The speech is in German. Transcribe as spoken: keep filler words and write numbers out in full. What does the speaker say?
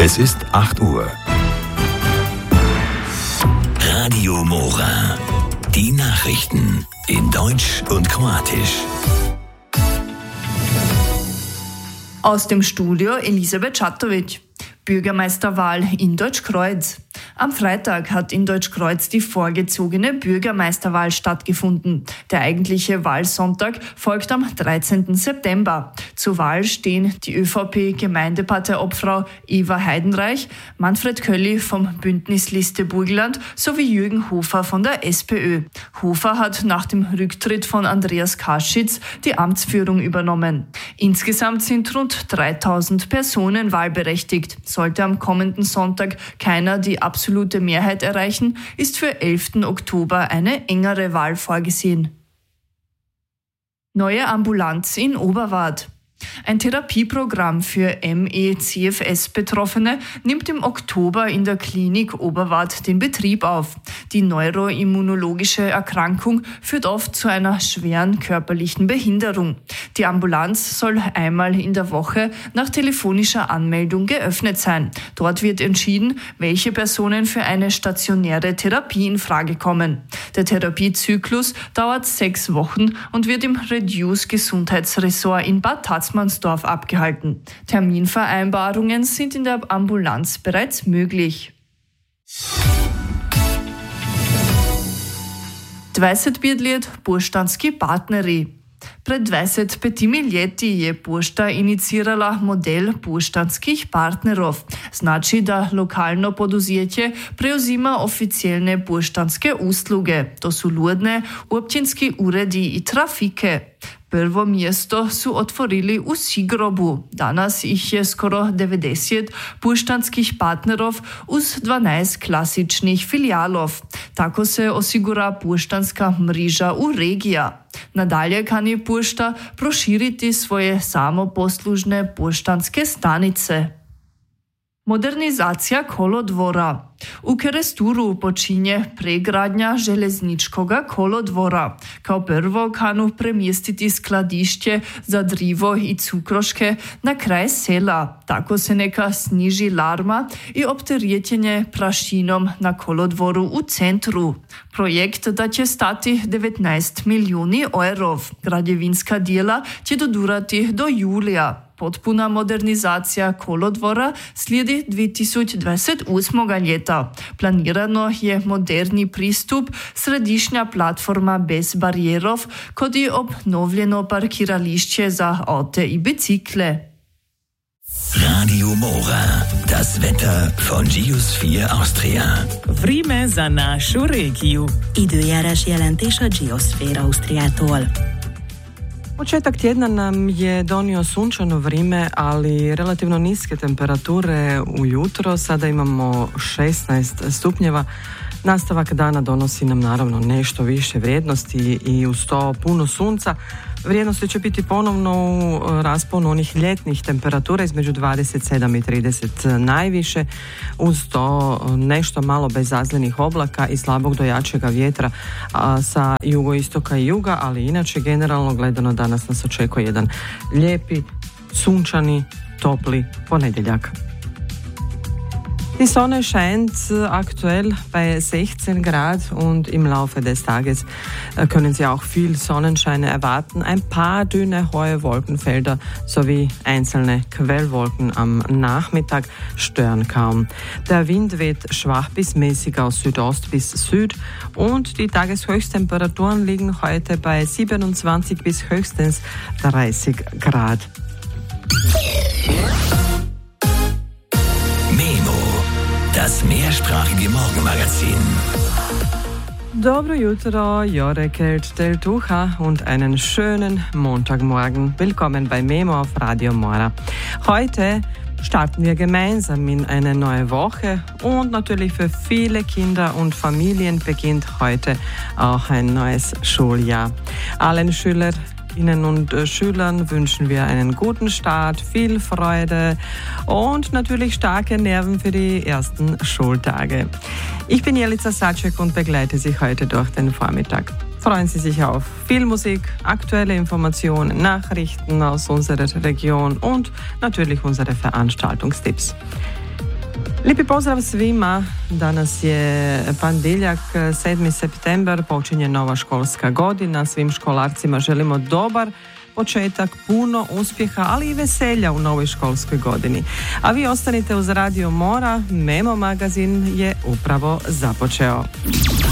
Es ist acht Uhr. Radio Mora. Die Nachrichten in Deutsch und Kroatisch. Aus dem Studio Elisabeth Čatović. Bürgermeisterwahl in Deutschkreuz. Am Freitag hat in Deutschkreuz die vorgezogene Bürgermeisterwahl stattgefunden. Der eigentliche Wahlsonntag folgt am dreizehnten September. Zur Wahl stehen die ÖVP-Gemeindeparteiobfrau Eva Heidenreich, Manfred Kölli vom Bündnisliste Burgenland sowie Jürgen Hofer von der SPÖ. Hofer hat nach dem Rücktritt von Andreas Kaschitz die Amtsführung übernommen. Insgesamt sind rund dreitausend Personen wahlberechtigt. Sollte am kommenden Sonntag keiner die absolute Mehrheit erreichen, ist für elften Oktober eine engere Wahl vorgesehen. Neue Ambulanz in Oberwart. Ein Therapieprogramm für M E C F S-Betroffene nimmt im Oktober in der Klinik Oberwart den Betrieb auf. Die neuroimmunologische Erkrankung führt oft zu einer schweren körperlichen Behinderung. Die Ambulanz soll einmal in der Woche nach telefonischer Anmeldung geöffnet sein. Dort wird entschieden, welche Personen für eine stationäre Therapie in Frage kommen. Der Therapiezyklus dauert sechs Wochen und wird im Reduce-Gesundheitsressort in Bad Tatzmannsdorf abgehalten. Terminvereinbarungen sind in der Ambulanz bereits möglich. dvajset pet let poštanski partnerji. Pred dvajset petimi leti je pošta inicirala model poštanskih partnerov. Znači, da lokalno poduzetje preuzima oficijelne poštanske usluge. To su Ludne, općinski uredi i trafike. Prvo mjesto su otvorili u Sigrobu. Danas ih je skoro devetdeset poštanskih partnerov uz dvanaest klasičnih filijalov. Tako se osigura poštanska mreža u regija. Nadalje kani pošta proširiti svoje samoposlužne poštanske stanice. Modernizacija kolodvora. U Keresturu počinje pregradnja železničkoga kolodvora. Kao prvo kanu premjestiti skladišće za drivo i cukroške na kraj sela. Tako se neka sniži larma i opterećenje prašinom na kolodvoru u centru. Projekt da će stati devetnaest milijuni eurov. Građevinska dijela će dodurati do julija. Potpuna modernizacija kolodvora slijedi dve tisoč dvajset osmega leta. Planirano je moderni pristup, središnja platforma bez barijerov, kot i obnovljeno parkirališče za avte i bicikle. Radio Mora, das Wetter von Geosphere Austria. Vreme za našu regiju. Időjárás jelentés a Geosphere Austriától. Početak tjedna nam je donio sunčano vrijeme, ali relativno niske temperature ujutro. Sada imamo šesnaest stupnjeva. Nastavak dana donosi nam naravno nešto više vrijednosti i uz to puno sunca. Vrijednosti će biti ponovno u rasponu onih ljetnih temperatura između dvadeset sedam i trideset najviše. Uz to nešto malo bezazlenih oblaka i slabog do jačega vjetra a, sa jugoistoka i juga, ali inače generalno gledano danas nas očekuje jedan lijepi, sunčani, topli ponedjeljak. Die Sonne scheint aktuell bei sechzehn Grad und im Laufe des Tages können Sie auch viel Sonnenschein erwarten. Ein paar dünne, hohe Wolkenfelder sowie einzelne Quellwolken am Nachmittag stören kaum. Der Wind weht schwach bis mäßig aus Südost bis Süd und die Tageshöchsttemperaturen liegen heute bei siebenundzwanzig bis höchstens dreißig Grad. Das mehrsprachige Morgenmagazin. Dobro jutro, Jore Kelt del Tucha und einen schönen Montagmorgen. Willkommen bei Memo auf Radio Mora. Heute starten wir gemeinsam in eine neue Woche und natürlich für viele Kinder und Familien beginnt heute auch ein neues Schuljahr. Allen Schülerinnen und Schülern wünschen wir einen guten Start, viel Freude und natürlich starke Nerven für die ersten Schultage. Ich bin Jelica Saczek und begleite Sie heute durch den Vormittag. Freuen Sie sich auf viel Musik, aktuelle Informationen, Nachrichten aus unserer Region und natürlich unsere Veranstaltungstipps. Lijepi pozdrav svima, danas je Pandiljak, sedmi septembar, počinje nova školska godina, svim školarcima želimo dobar početak, puno uspjeha, ali i veselja u novoj školskoj godini. A vi ostanite uz Radio Mora, Memo magazin je upravo započeo.